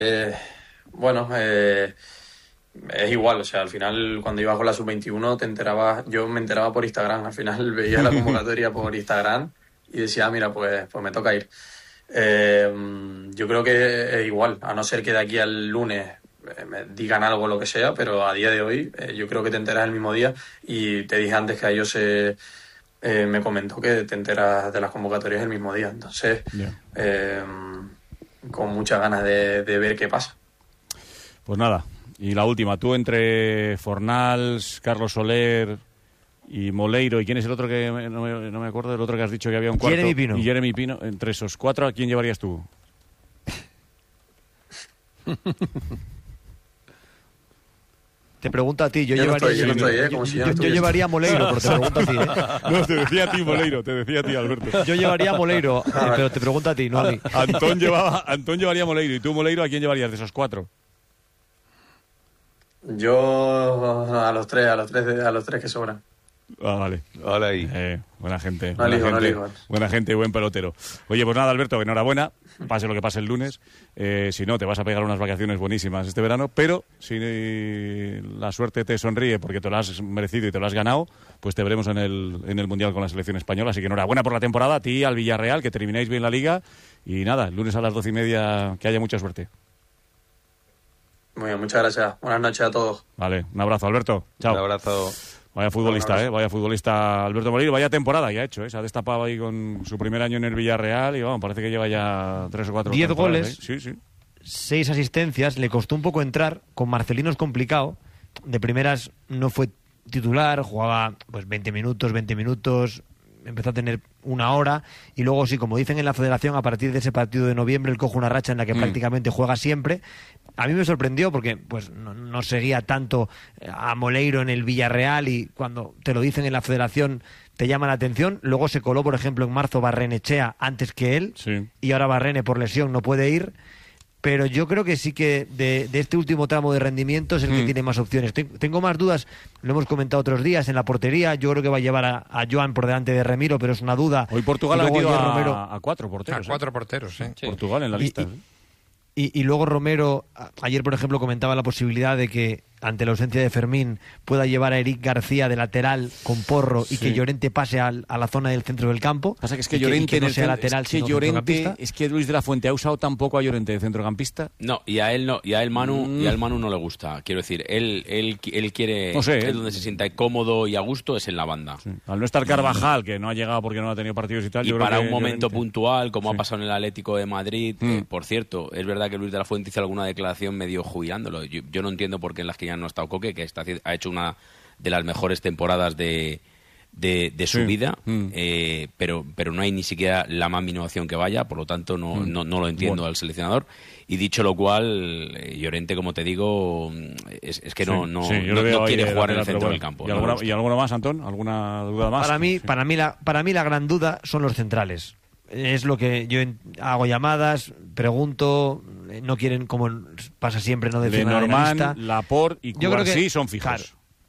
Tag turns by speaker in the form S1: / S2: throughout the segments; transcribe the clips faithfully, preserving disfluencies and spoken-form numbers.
S1: Eh, bueno, eh, es igual, o sea, al final cuando ibas con la sub veintiuno te enterabas, yo me enteraba por Instagram, al final veía la convocatoria por Instagram y decía, ah, mira, pues, pues me toca ir. Eh, yo creo que es igual, a no ser que de aquí al lunes eh, me digan algo o lo que sea, pero a día de hoy eh, yo creo que te enteras el mismo día y te dije antes que a ellos se, eh, me comentó que te enteras de las convocatorias el mismo día, entonces yeah. eh, con muchas ganas de, de ver qué pasa.
S2: Pues nada, y la última, tú entre Fornals, Carlos Soler y Moleiro, ¿y quién es el otro que no me, no me acuerdo? El otro que has dicho que había un cuarto.
S3: Jeremy Pino.
S2: Y Jeremy Pino, entre esos cuatro, ¿a quién llevarías tú?
S3: Te pregunto a ti, yo,
S1: yo
S3: llevaría
S1: no estoy, yo, no estoy, ¿eh?
S3: yo,
S1: si
S3: yo, yo, yo llevaría a Moleiro, pero te pregunto a ti, ¿eh?
S2: No, te decía a ti Moleiro, te decía a ti, Alberto.
S3: Yo llevaría a Moleiro, eh, pero te pregunto a ti, no a mí.
S2: Antón llevaba, Antón llevaría a Moleiro, y tú, Moleiro, ¿a quién llevarías de esos cuatro?
S1: Yo a los tres, a los tres, a los tres que sobran.
S2: Ah, vale.
S4: Hola ahí.
S2: Eh, buena gente.
S1: No
S2: buena,
S1: ligo,
S2: gente
S1: no ligo.
S2: buena gente y buen pelotero. Oye, pues nada, Alberto, enhorabuena. Pase lo que pase el lunes. Eh, si no, te vas a pegar unas vacaciones buenísimas este verano. Pero si la suerte te sonríe porque te lo has merecido y te lo has ganado, pues te veremos en el, en el Mundial con la selección española. Así que enhorabuena por la temporada. A ti, al Villarreal, que termináis bien la Liga. Y nada, el lunes a las doce y media, que haya mucha suerte.
S1: Muy bien, muchas gracias. Buenas noches a todos.
S2: Vale, un abrazo, Alberto. Chao.
S4: Un abrazo.
S2: Vaya futbolista, ¿eh? Vaya futbolista Alberto Moleiro. Vaya temporada ya ha hecho, ¿eh? Se ha destapado ahí con su primer año en el Villarreal y vamos, parece que lleva ya tres o cuatro.
S3: Diez goles,
S2: ¿eh? Sí, sí.
S3: Seis asistencias. Le costó un poco entrar. Con Marcelino es complicado. De primeras no fue titular, jugaba pues veinte minutos, veinte minutos. Empezó a tener una hora y luego sí, como dicen en la federación, a partir de ese partido de noviembre él coge una racha en la que mm. prácticamente juega siempre. A mí me sorprendió porque pues no, no seguía tanto a Moleiro en el Villarreal y cuando te lo dicen en la federación te llama la atención. Luego se coló, por ejemplo, en marzo Barrenechea antes que él
S2: sí.
S3: Y ahora Barrene por lesión no puede ir. Pero yo creo que sí que de, de este último tramo de rendimiento es el que mm. tiene más opciones. Tengo más dudas, lo hemos comentado otros días, en la portería. Yo creo que va a llevar a, a Joan por delante de Remiro, pero es una duda.
S2: Hoy Portugal ha metido a,
S3: Romero...
S2: a cuatro porteros.
S5: A cuatro
S2: ¿eh?
S5: porteros, sí.
S2: sí. Portugal en la lista.
S3: Y, y, y luego Romero, ayer por ejemplo comentaba la posibilidad de que ante la ausencia de Fermín pueda llevar a Eric García de lateral con Porro sí. y que Llorente pase al, a la zona del centro del campo.
S2: Pasa que es que Llorente
S3: que, que no
S2: en el
S3: sea lateral,
S2: es que
S3: sino
S2: Llorente, es que Luis de la Fuente ha usado tampoco a Llorente de centrocampista.
S6: No, y a él no, y a él Manu, mm. y a él Manu no le gusta. Quiero decir, él él, él quiere
S2: no sé,
S6: es
S2: ¿eh?
S6: donde se sienta cómodo y a gusto es en la banda.
S2: Sí. Al no estar Carvajal, que no ha llegado porque no ha tenido partidos y tal.
S6: Y
S2: yo
S6: para
S2: creo
S6: un momento
S2: Llorente...
S6: puntual, como
S2: sí.
S6: ha pasado en el Atlético de Madrid, mm. eh, por cierto, es verdad que Luis de la Fuente hizo alguna declaración medio jubilándolo. Yo, yo no entiendo por qué en las que ya no ha estado Coque, que está, ha hecho una de las mejores temporadas de, de, de su
S2: sí.
S6: vida,
S2: mm.
S6: eh, pero, pero no hay ni siquiera la más mínima opción que vaya, por lo tanto no, mm. no, no lo entiendo bueno. al seleccionador. Y dicho lo cual, eh, Llorente, como te digo, es, es que no,
S2: sí,
S6: no,
S2: sí,
S6: no, no quiere
S2: ahí,
S6: jugar en el centro
S2: bueno.
S6: del campo.
S2: ¿Y,
S6: no
S2: alguna, ¿Y alguno más, Antón? ¿Alguna duda más?
S3: Para mí,
S2: sí.
S3: para mí, la, para mí la gran duda son los centrales. Es lo que yo hago llamadas, pregunto, no quieren, como pasa siempre, no decir nada de la lista.
S2: Laporte y Cubarsí son fijos.
S3: Claro,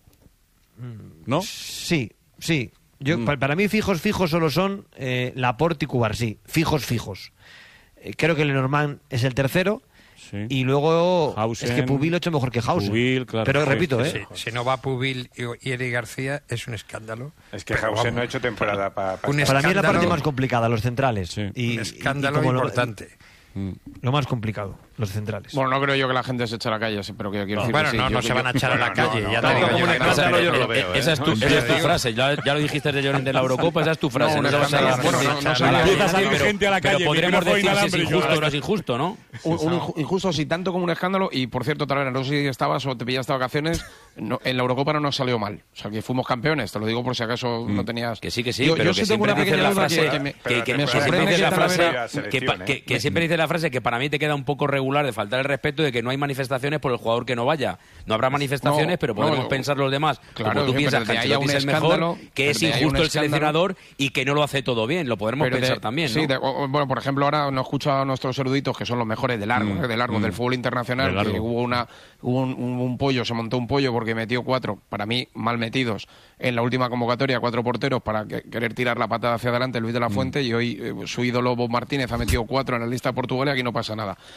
S2: ¿no?
S3: Sí, sí. Yo,
S2: mm.
S3: para, para mí fijos, fijos solo son eh, Laporte y Cubarsí. Fijos, fijos. Eh, creo que Lenormand es el tercero.
S2: Sí.
S3: Y luego
S2: Hausen,
S3: es que Pubil lo ha hecho mejor que Hausen.
S2: Pubil, claro,
S3: pero
S2: sí,
S3: repito,
S5: sí,
S3: ¿eh?
S5: Si, si no va Pubil y, y Eric García es un escándalo.
S4: Es que Hausen no ha hecho temporada para... Pa
S3: para mí es la parte más complicada, los centrales.
S2: Sí.
S3: Y,
S5: un escándalo
S3: y, y
S5: importante.
S3: Lo, lo más complicado, los centrales.
S7: Bueno, no creo yo que la gente se eche a la calle, pero que quiero
S5: no,
S7: decir
S5: bueno,
S7: sí,
S5: no,
S7: yo,
S5: no
S7: yo,
S5: se van a echar a la calle, ya te digo yo.
S6: Yo no lo veo. Esa es tu, esa es tu frase, ya, ya lo dijiste de Llorente en la Eurocopa, esa es tu frase.
S7: No,
S6: no,
S7: no,
S6: no,
S7: no,
S6: bueno,
S7: no,
S6: no,
S7: no,
S2: empieza a salir gente a la calle.
S6: Pero podremos decir si es injusto o no es injusto, ¿no?
S7: Un, un injusto, sí, tanto como un escándalo. Y, por cierto, Talavera, no sé si estabas o te pillaste de vacaciones, no, en la Eurocopa no nos salió mal. O sea, que fuimos campeones, te lo digo por si acaso mm. no tenías...
S6: Que sí, que sí,
S7: yo,
S6: pero
S7: yo
S6: que
S7: sí tengo una pequeña duda que, que me, que, que me sorprende
S6: la frase
S4: que,
S6: que, que, que siempre dice la frase que para mí te queda un poco regular de faltar el respeto de que no hay manifestaciones por el jugador que no vaya. No habrá manifestaciones, no, pero podemos no, pensar los demás. Claro, como tú piensas que Ancelotti es el mejor, que es injusto el seleccionador y que no lo hace todo bien. Lo podremos pero pensar de, también, ¿no?
S7: Sí, de, o, bueno, por ejemplo, ahora nos escucha a nuestros eruditos que son los mejores de largo, mm, eh, de largo mm, del fútbol internacional. Que hubo una hubo un, un, un pollo, se montó un pollo porque metió cuatro, para mí mal metidos, en la última convocatoria, cuatro porteros para que, querer tirar la patada hacia adelante Luis de la Fuente mm. y hoy eh, su ídolo Bob Martínez ha metido cuatro en la lista de Portugal y aquí no pasa nada. Eh,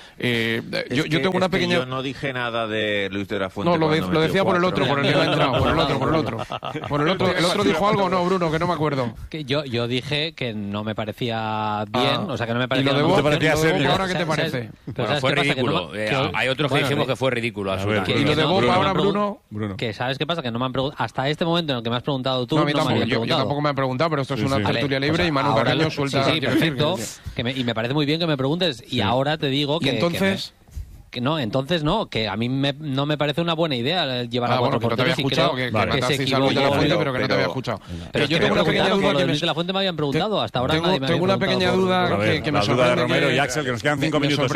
S7: Eh, yo, yo tengo una pequeña...
S8: Yo no dije nada de Luis de la Fuente.
S7: No, lo, de, lo decía por el otro, por el que me ha entrado, por el otro, por el otro. Por el otro, ¿el otro dijo algo o no, Bruno? Que no me acuerdo.
S9: Que yo, yo dije que no me parecía bien, ah, o sea, que no me parecía...
S7: ¿Y lo de Bob,
S2: parecía
S7: Bob ahora qué te parece?
S6: Bueno, fue ridículo. Que no, que, hay otros que bueno, dijimos que fue ridículo. A ver,
S7: ¿Y lo de Bob ahora, Bruno?
S9: Bruno? Que ¿sabes qué pasa? Que no me han preguntado... Hasta este momento en el que me has preguntado tú,
S7: no,
S9: no
S7: tampoco,
S9: me
S7: yo,
S9: preguntado.
S7: yo tampoco me he preguntado, pero esto es
S2: sí,
S7: una
S2: sí.
S7: tertulia
S9: Vale,
S7: libre
S9: pues
S7: y Manu Carreño suelta...
S9: Sí, sí, perfecto. Que me, y me parece muy bien que me preguntes. Y ahora te digo que...
S7: ¿Y entonces...?
S9: Que no, entonces no, que a mí me, no me parece una buena idea llevar
S7: ah,
S9: a cuatro
S7: bueno, que no te había escuchado, que,
S9: vale.
S7: que matasteis a Luis de la Fuente, pero que no te había escuchado.
S9: Pero yo tengo una pequeña duda que Luis de la Fuente me habían preguntado, hasta ahora nadie me había
S7: Tengo una pequeña duda que me sorprende
S2: Romero y Axel, que nos quedan cinco minutos.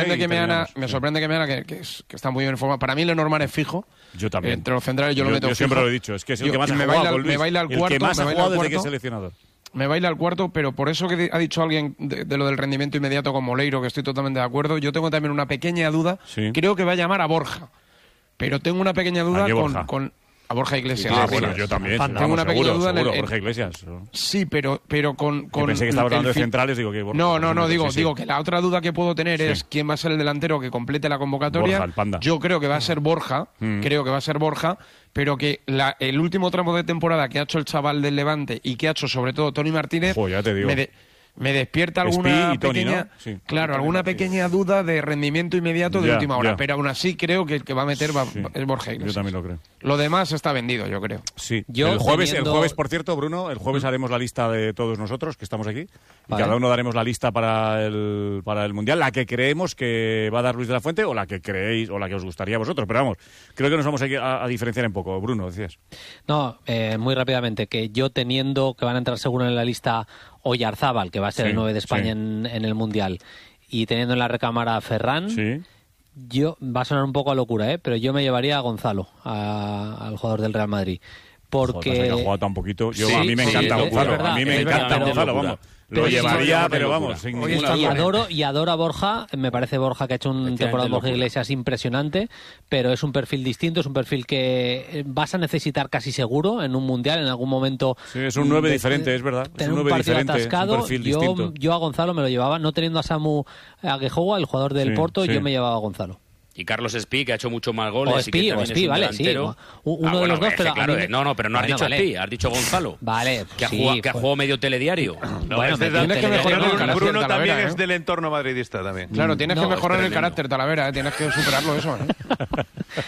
S7: Me sorprende que me Ana, que está muy bien informado. Para mí Lenormand es fijo.
S2: Yo también.
S7: Entre los centrales yo lo meto fijo.
S2: Yo siempre lo he dicho, es que es el que más ha jugado,
S7: me baila al cuarto,
S2: el que más ha
S7: me
S2: jugado desde que es seleccionador.
S7: Me baila al cuarto, pero por eso que ha dicho alguien de, de lo del rendimiento inmediato con Moleiro, que estoy totalmente de acuerdo, yo tengo también una pequeña duda.
S2: Sí.
S7: Creo que va a llamar a Borja, pero tengo una pequeña duda con, con a Borja Iglesias.
S2: Ah, bueno, yo también.
S7: Tengo vamos, una pequeña
S2: seguro,
S7: duda
S2: seguro,
S7: en el,
S2: Borja Iglesias.
S7: Sí, pero, pero con, con...
S2: Yo pensé que estaba hablando de centrales, digo que Borja...
S7: No, no, no, digo,
S2: sí,
S7: digo
S2: sí.
S7: que la otra duda que puedo tener sí. es quién va a ser el delantero que complete la convocatoria.
S2: Borja, el Panda.
S7: Yo creo que va a ser Borja, mm. creo que va a ser Borja, pero que la, el último tramo de temporada que ha hecho el chaval del Levante y que ha hecho sobre todo Toni Martínez...
S2: Jo, ya te digo.
S7: Me de, me despierta alguna
S2: y Toni,
S7: pequeña,
S2: ¿no? Sí.
S7: claro, alguna pequeña duda de rendimiento inmediato de
S2: ya,
S7: última hora,
S2: ya.
S7: pero aún así creo que el que va a meter va,
S2: sí.
S7: es Borja Iglesias.
S2: Yo también lo creo.
S7: Lo demás está vendido, yo creo.
S2: Sí.
S9: Yo
S2: el jueves,
S9: teniendo...
S2: el jueves, por cierto, Bruno, el jueves haremos la lista de todos nosotros que estamos aquí.
S9: Vale.
S2: Y cada uno daremos la lista para el para el mundial, la que creemos que va a dar Luis de la Fuente o la que creéis o la que os gustaría a vosotros. Pero vamos, creo que nos vamos a, a, a diferenciar un poco. Bruno, decías.
S9: No, eh, muy rápidamente, que yo teniendo que van a entrar seguro en la lista Oyarzábal, que va a ser sí, el nueve de España sí. en, en el mundial, y teniendo en la recámara a Ferran.
S2: Sí.
S9: Yo, va a sonar un poco a locura, ¿eh? Pero yo me llevaría a Gonzalo, a, al jugador del Real Madrid. Porque...
S2: Joder, que ha jugado tan poquito. Yo,
S9: sí,
S2: a mí me
S9: sí,
S2: encanta
S9: sí,
S2: Gonzalo.
S9: verdad,
S2: a mí me encanta
S9: verdad,
S2: Gonzalo, vamos. Lo
S9: pero
S2: llevaría,
S9: sí,
S2: pero vamos, sin
S9: Oye,
S2: ninguna
S9: y adoro y adoro a Borja. Me parece Borja que ha hecho un temporada de Borja Iglesias impresionante, pero es un perfil distinto, es un perfil que vas a necesitar casi seguro en un mundial en algún momento.
S2: Sí, es un nueve de, diferente, es verdad. Es un nueve
S9: un
S2: diferente,
S9: atascado.
S2: un perfil
S9: yo,
S2: distinto.
S9: yo a Gonzalo me lo llevaba, no teniendo a Samu Aguejoa, el jugador del
S2: sí,
S9: Porto,
S2: sí.
S9: yo me llevaba a Gonzalo.
S6: Y Carlos Espí, que ha hecho muchos más goles.
S9: O Espí, o Espí, vale, sí. Uno
S6: ah,
S9: de
S6: bueno,
S9: los dos, pero...
S6: Claro,
S9: me...
S6: No, no, pero no has
S9: bueno,
S6: dicho
S9: vale.
S6: Espí, has dicho Gonzalo.
S9: Vale,
S6: que ha,
S9: sí,
S6: jugado, que ha
S9: pues...
S6: jugado medio telediario.
S8: No,
S9: bueno,
S8: este
S9: medio
S7: tienes que mejorar el carácter,
S8: Bruno
S7: Talavera,
S8: también
S7: ¿eh?
S8: es del entorno madridista también.
S7: Claro, tienes
S9: no,
S7: que mejorar
S6: es
S7: el carácter, Talavera, ¿eh? Tienes que superarlo eso, ¿eh?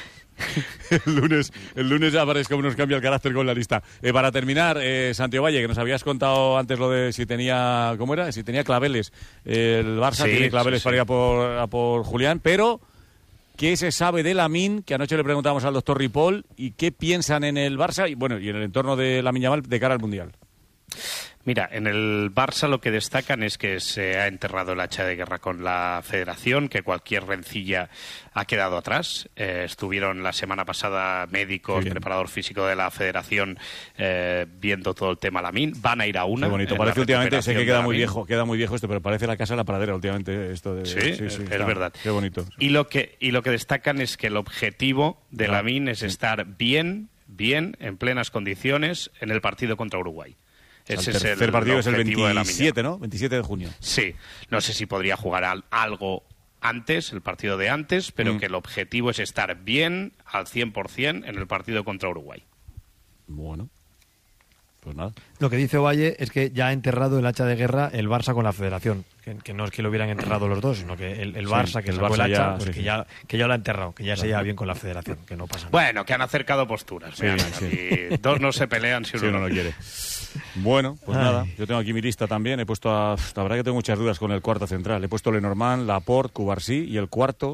S2: el lunes el lunes ya parece que nos cambia el carácter con la lista. Eh, para terminar, eh, Santiago Valle, que nos habías contado antes lo de si tenía, ¿cómo era? Si tenía claveles. Eh, el Barça
S8: sí,
S2: tiene claveles
S8: sí,
S2: para
S8: sí.
S2: ir a por, a por Julián, pero ¿qué se sabe de Lamine? Que anoche le preguntamos al doctor Ripoll y qué piensan en el Barça y bueno y en el entorno de Lamine Yamal de cara al Mundial.
S10: Mira, en el Barça lo que destacan es que se ha enterrado el hacha de guerra con la Federación, que cualquier rencilla ha quedado atrás. Eh, estuvieron la semana pasada médicos, preparador físico de la Federación eh, viendo todo el tema Lamine. Van a ir a una.
S2: Qué bonito. Parece últimamente, sé que queda muy viejo, queda muy viejo esto, pero parece la casa de la pradera últimamente esto de.
S10: Sí,
S2: sí, sí
S10: es,
S2: sí,
S10: es
S2: está,
S10: verdad.
S2: Qué bonito.
S10: Y lo que y lo que destacan es que el objetivo de claro. Lamine es estar bien, bien, en plenas condiciones en el partido contra Uruguay. Ese
S2: el tercer es el, partido es el veintisiete, ¿no? veintisiete de junio.
S10: Sí. No sé si podría jugar al, algo antes, el partido de antes, pero mm. que el objetivo es estar bien al cien por ciento en el partido contra Uruguay.
S2: Bueno. Pues nada.
S3: Lo que dice Valle es que ya ha enterrado el hacha de guerra el Barça con la Federación. Que, que no es que lo hubieran enterrado los dos, sino que el, el Barça, sí, que el sacó Barça el hacha, ya, pues sí, que, sí. Ya, que ya lo ha enterrado, que ya claro. se lleva bien con la Federación, que no pasa nada.
S10: Bueno, que han acercado posturas. Sí, sí. Dos no se pelean si uno,
S2: si uno no quiere. Bueno, pues Ay. nada, yo tengo aquí mi lista también. He puesto, a, la verdad que tengo muchas dudas con el cuarto central. He puesto Lenormand, Laporte, Cubarsí y el cuarto...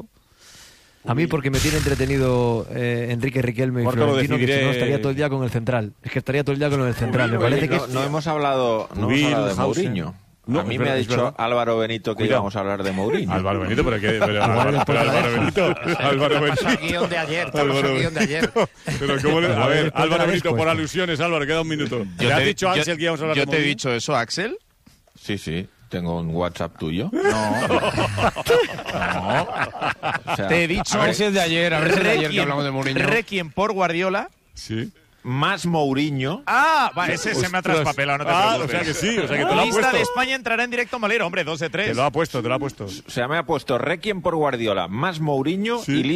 S3: A mí porque me tiene entretenido eh, Enrique Riquelme y Florentino, que si no estaría todo el día con el central. Es que estaría todo el día con el central. Me parece
S8: Oye,
S3: que
S8: no, no hemos hablado, no hemos hablado de Mourinho. No, a mí me ha dicho Álvaro Benito que Cuidado. íbamos a hablar de Mourinho.
S2: Álvaro Benito, pero que pero, Álvaro, pero Álvaro Benito, Álvaro Benito.
S5: Pasó el guión de ayer, pasó el guión de ayer.
S2: Pero cómo le, a ver, Álvaro Benito por alusiones, Álvaro, queda un minuto. ¿Te has dicho Axel que íbamos a hablar de Mourinho?
S11: ¿Yo te he dicho eso, Axel?
S8: Sí, sí. ¿Tengo un WhatsApp tuyo?
S11: No. no.
S8: O sea,
S11: te he dicho...
S7: A ver si es de ayer, a ver si es de ayer que hablamos de Mourinho.
S11: Requiem por Guardiola.
S2: Sí.
S8: más Mourinho.
S11: Ah, va, ese se me ha traspapelado, no te
S2: ah,
S11: preocupes.
S2: O sea que sí, o sea que te
S11: La
S2: lo ha
S11: lista
S2: puesto.
S11: de España entrará en directo Malero, hombre, dos de tres.
S2: Te lo ha puesto, te lo ha puesto.
S8: O sea, me ha puesto Requiem por Guardiola, más Mourinho
S2: Sí.
S8: y